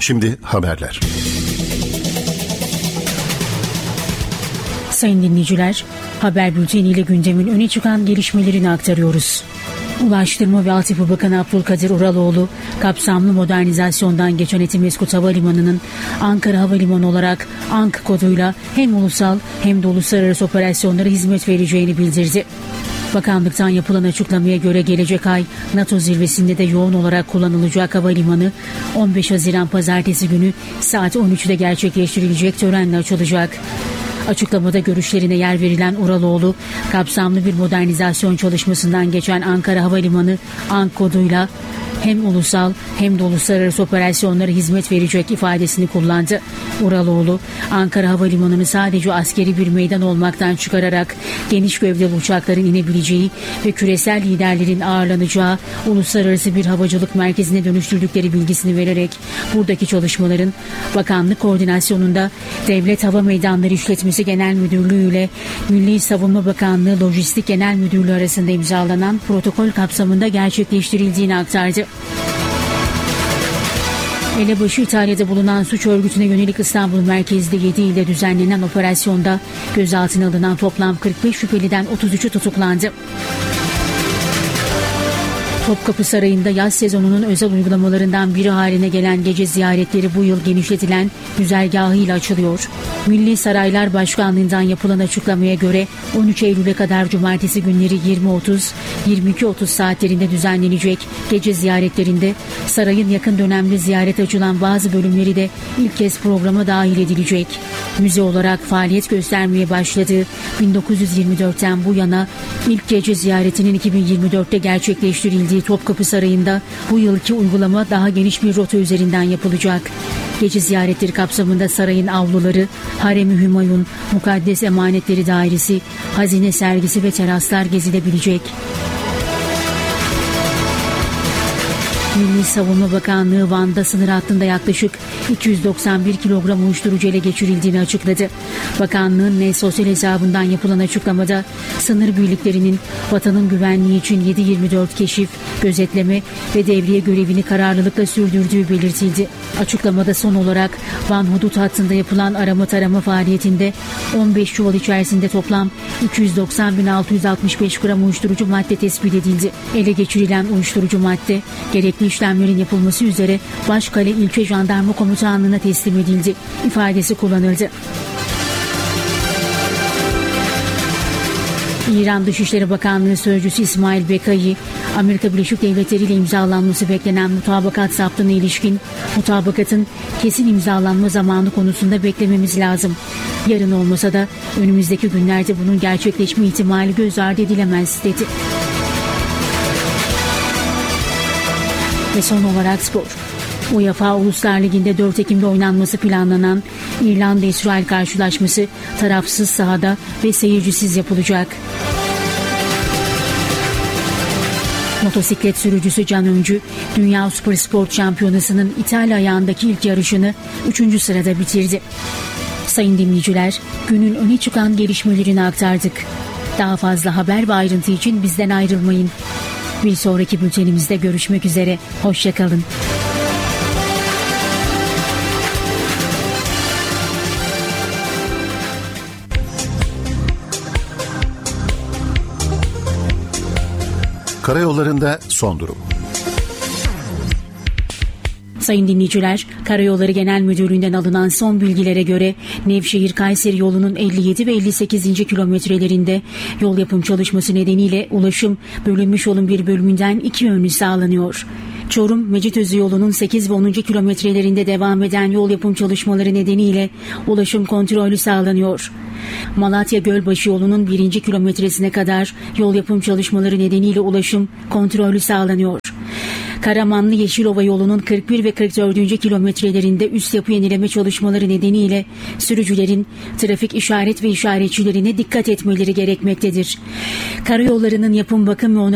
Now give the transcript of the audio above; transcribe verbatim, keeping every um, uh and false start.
Şimdi haberler. Sayın dinleyiciler, haber bülteniyle gündemin öne çıkan gelişmelerini aktarıyoruz. Ulaştırma ve Altyapı Bakanı Abdülkadir Uraloğlu, kapsamlı modernizasyondan geçen Etimesgut Havalimanı'nın Ankara Havalimanı olarak ANK koduyla hem ulusal hem de uluslararası operasyonlara hizmet vereceğini bildirdi. Bakanlıktan yapılan açıklamaya göre gelecek ay NATO zirvesinde de yoğun olarak kullanılacak havalimanı on beş Haziran Pazartesi günü saat on üçte gerçekleştirilecek törenle açılacak. Açıklamada görüşlerine yer verilen Uraloğlu, kapsamlı bir modernizasyon çalışmasından geçen Ankara Havalimanı ANK koduyla hem ulusal hem de uluslararası operasyonlara hizmet verecek ifadesini kullandı. Uraloğlu, Ankara Havalimanı'nı sadece askeri bir meydan olmaktan çıkararak geniş gövdeli uçakların inebileceği ve küresel liderlerin ağırlanacağı uluslararası bir havacılık merkezine dönüştürdükleri bilgisini vererek buradaki çalışmaların bakanlık koordinasyonunda Devlet Hava Meydanları İşletmesi Genel Müdürlüğü ile Milli Savunma Bakanlığı Lojistik Genel Müdürlüğü arasında imzalanan protokol kapsamında gerçekleştirildiğini aktardı. Elebaşı İtalya'da bulunan suç örgütüne yönelik İstanbul merkezli yedi ilde düzenlenen operasyonda gözaltına alınan toplam kırk beş şüpheliden otuz üçü tutuklandı. Topkapı Sarayı'nda yaz sezonunun özel uygulamalarından biri haline gelen gece ziyaretleri bu yıl genişletilen güzergahıyla açılıyor. Milli Saraylar Başkanlığı'ndan yapılan açıklamaya göre on üç Eylül'e kadar cumartesi günleri yirmi otuz yirmi iki otuz saatlerinde düzenlenecek gece ziyaretlerinde sarayın yakın dönemde ziyaret açılan bazı bölümleri de ilk kez programa dahil edilecek. Müze olarak faaliyet göstermeye başladığı bin dokuz yüz yirmi dörtten bu yana ilk gece ziyaretinin iki bin yirmi dörtte gerçekleştirildiği Topkapı Sarayı'nda bu yılki uygulama daha geniş bir rota üzerinden yapılacak. Gece ziyaretleri kapsamında sarayın avluları, Harem-i Hümayun, Mukaddes Emanetleri Dairesi, Hazine Sergisi ve teraslar gezilebilecek. Milli Savunma Bakanlığı Van'da sınır hattında yaklaşık iki yüz doksan bir kilogram uyuşturucu ele geçirildiğini açıkladı. Bakanlığın ne sosyal hesabından yapılan açıklamada sınır birliklerinin vatanın güvenliği için yedi yirmi dört keşif, gözetleme ve devriye görevini kararlılıkla sürdürdüğü belirtildi. Açıklamada son olarak Van hudut hattında yapılan arama tarama faaliyetinde on beş çuval içerisinde toplam iki yüz doksan bin altı yüz altmış beş gram uyuşturucu madde tespit edildi. Ele geçirilen uyuşturucu madde gerekli işlemlerin yapılması üzere Başkale İlçe Jandarma Komutanlığı'na teslim edildi ifadesi kullanıldı. İran Dışişleri Bakanlığı Sözcüsü İsmail Bekai, Amerika Birleşik Devletleri ile imzalanması beklenen mutabakat zaptına ilişkin mutabakatın kesin imzalanma zamanı konusunda beklememiz lazım. Yarın olmasa da önümüzdeki günlerde bunun gerçekleşme ihtimali göz ardı edilemez dedi. Ve son olarak spor. UEFA Uluslar Ligi'nde dört Ekim'de oynanması planlanan İrlanda-İsrail karşılaşması tarafsız sahada ve seyircisiz yapılacak. Motosiklet sürücüsü Can Öncü, Dünya Süper Sport Şampiyonası'nın İtalya ayağındaki ilk yarışını üçüncü sırada bitirdi. Sayın dinleyiciler, günün öne çıkan gelişmelerini aktardık. Daha fazla haber ve ayrıntı için bizden ayrılmayın. Bir sonraki bültenimizde görüşmek üzere. Hoşça kalın. Karayollarında son durum. Sayın dinleyiciler, Karayolları Genel Müdürlüğü'nden alınan son bilgilere göre Nevşehir-Kayseri yolunun elli yedi ve elli sekizinci kilometrelerinde yol yapım çalışması nedeniyle ulaşım bölünmüş yolun bir bölümünden iki yönlü sağlanıyor. Çorum-Mecitözü yolunun sekiz ve onuncu kilometrelerinde devam eden yol yapım çalışmaları nedeniyle ulaşım kontrollü sağlanıyor. Malatya-Gölbaşı yolunun birinci kilometresine kadar yol yapım çalışmaları nedeniyle ulaşım kontrollü sağlanıyor. Karamanlı Yeşilova yolunun kırk bir ve kırk dördüncü kilometrelerinde üst yapı yenileme çalışmaları nedeniyle sürücülerin trafik işaret ve işaretçilerine dikkat etmeleri gerekmektedir. Karayollarının yapım bakım ve